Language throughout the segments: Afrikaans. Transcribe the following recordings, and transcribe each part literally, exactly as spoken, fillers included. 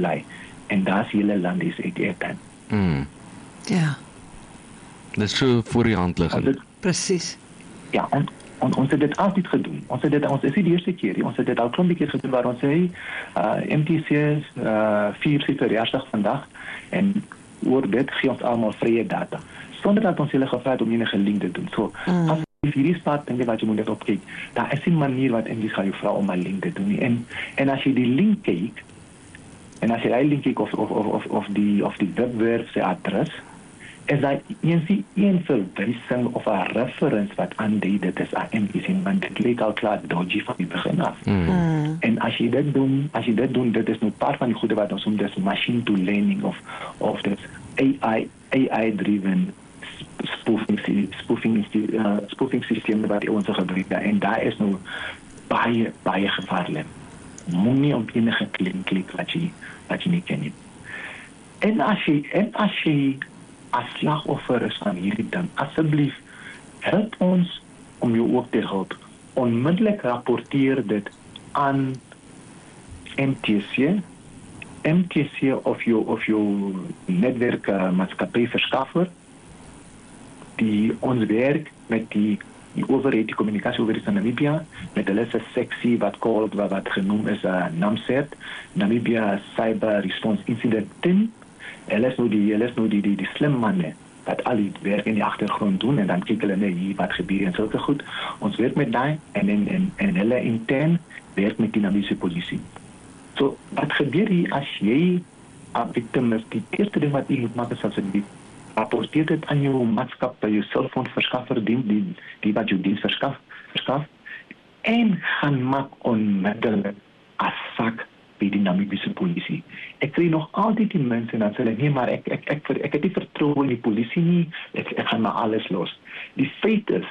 bly. En daar is hele land is uit eten. Mm. Ja, Dis so voor die hand liggend. presies. Ja, on, on, ons het dit altyd gedoen. Ons het dit, ons is nie die eerste keer nie. Ons het dit al klompie keer gedoen waar ons sê, uh, M T C's, uh, vier sy verjaarsdag vandag, en oor dit gee ons allemaal vrye data. Sonder dat ons hulle gevra het om enige link te doen. So, mm. as jy hierdie spaat dink wat jy moet dit opkyk, daar is 'n manier wat Engels gaan jou vra om 'n link te doen nie. En, en as jy die link kyk, en as jy die link kyk of, of, of, of, of die, of die webwerf sy adres, is daar eens die een verwysing of 'n reference wat aandui dit is 'n M T C, want dit lyk al klaar dodgy van die begin af. Mm. Mm. En as jy dit doen, as jy dit doen, dit is nou part van die goede wat ons noem dis machine to learning of of dit A I A I driven spoofing spoofing uh, spoofing systeem wat ons gebruik en daar is nou baie baie gevaarlik. Moenie op enige link klik wat jy wat jy nie ken nie. En as jy en as jy as slagoffer is van hierdie ding, asseblief help ons om jou ook te help. Onmiddellik rapporteer dit aan M T C, M T C of jou of jou netwerk uh, maatskappy verskaffer, die ons werk met die die owerheid, die kommunikasie owerheid van Namibia, met hulle se seksie wat called wat, wat genoem is 'n uh, NAMCERT, Namibia Cyber Response Incident Team. Hulle is nou die hulle is nou die die die slim manne wat al die werk in die agtergrond doen en dan kyk hulle net hier wat gebeur en sulke goed. Ons werk met daai en en en, en hulle intern werk met die Namibiese polisie. So wat gebeur hier as jy 'n victim is? Die eerste ding wat jy moet maak is asseblief rapporteer dit aan jou maatskappy, jou selfoonverskaffer dien die die wat jou diens verskaf verskaf en gaan maak onmiddellik 'n sak by die Namibiese polisie. Ek kry nog altyd die mense en dan sê hulle nee, maar ek ek ek ek, ek het nie vertroue in die polisie nie. Ek ek gaan maar alles los. Die feit is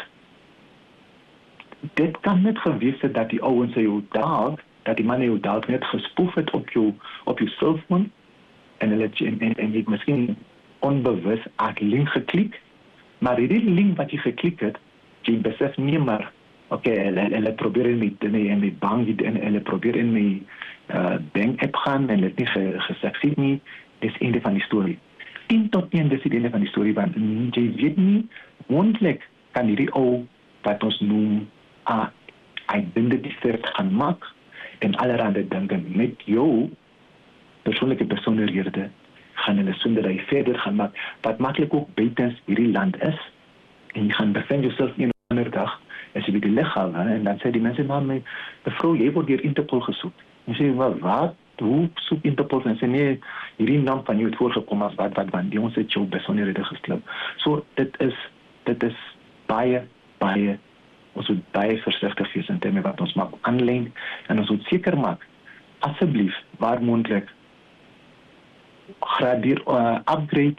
dit kan net gewees het dat die ouens jou dalk dat die manne jou dalk net gespoef het op jou op jou selfoon en hulle en en, en jy miskien onbewus aan die link geklik, maar hierdie link wat jy geklik het, jy besef nie maar, okay, hulle, hulle probeer in my, in my, in my bank, en hulle probeer in my uh, bank app gaan, en hulle het nie gesukseed nie, dis einde van die storie. tien tot een, dis die einde van die storie, want jy weet nie, moontlik kan hierdie ou, wat ons noem, uh, identity theft gaan maak, en allerhande dinge met jou persoonlijke besonderhede, gaan hulle sonder dat jy verder gaan maak, wat maklik ook buitens hierdie land is, en jy gaan bevind jouself een ander dag, as jy by die lichaam, en dan sê die mense, maar my, mevrou, jy word hier Interpol gesoek. En sê, wat, wat, hoe soek Interpol? En sê, nee, hierdie naam van jou het voorgekom as wat, wat, wat, die ons het jou besonderhede gesloop. So, dit is, dit is baie, baie, ons moet baie versigtig wees in terme wat ons maak aanlyn, en ons moet seker maak, asseblief, waar moontlik, gradeer, uh, upgrade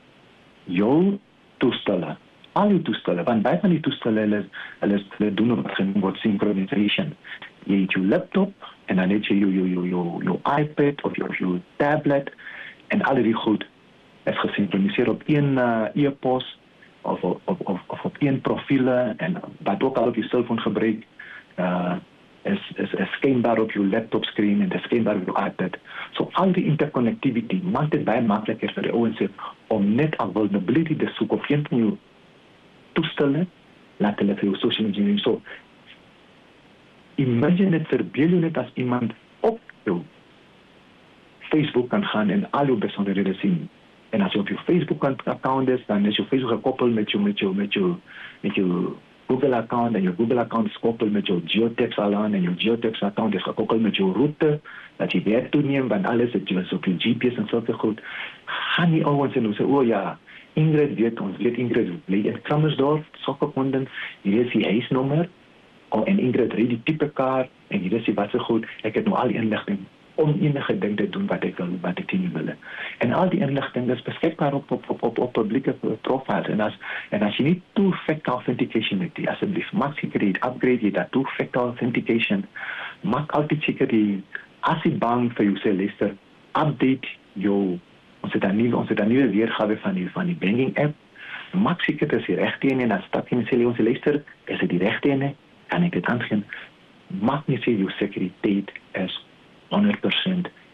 jou toestelle, al jou toestelle, want baie van die toestelle, hulle, hulle, hulle doen wat genoem word synchronization. Jy het jou laptop, en dan het jy jou, jou, jou, jou, jou iPad, of jou, jou tablet, en al die goed is gesynchroniseer op een uh, e-post, of, of, of, of op een profiele, en wat ook al op je cellfoon gebruik, uh, is, is, is skynbaar op jou laptop screen, en is skynbaar op jou iPad. So al die interconnectivity maakt het baie makkelijker vir die ouens om net 'n vulnerability te soek op een van jou toestelle, laat hulle vir jou social engineering. So, imagine het, verbeel jou net as iemand op jou Facebook kan gaan en al jou besonderhede sien. En as jy op jou Facebook-account is, dan is jou Facebook gekoppel met jou, met jou, met jou, met jou Google-account, en jou Google-account is gekoppel met jou geotags-alarm, en jou geotags-account is gekoppel met jou route, dat jy werk toeneem, want alles het jy op jou G P S en sulke goed. Gaan die ouens en ons sê, o oh ja, Ingrid weet, ons weet Ingrid bly in Krammersdorp, Sokkerkonden, hier is die huisnommer, en Ingrid ry die type kaart, en hier is die wat so goed, ek het nou al die inligting, om enige ding te doen wat ek wil, wat ek nie wil. En al die inligting is beskikbaar op, op, op, op, op publieke profiles, en as, en as jy nie two-factor authentication het, die asseblief, maak seker die upgrade, jy dat two-factor authentication, maak altyd seker die, as jy bang vir jou sê, luister, update jou, ons het dan nie, ons het dan nie weergawe van die, van die banking app, maak seker dat is die rechte ene, en dan stap jy en sê, ons luister, is dit die rechte ene, kan ek dit aangaan, maak nie sê, jou sekuriteit is honderd persent